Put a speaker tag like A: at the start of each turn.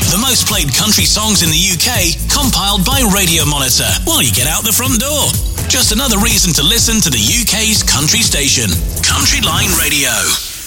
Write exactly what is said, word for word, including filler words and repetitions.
A: The most played country songs in the U K, compiled by Radio Monitor while you get out the front door. Just another reason to listen to the U K's country station, Country Line Radio.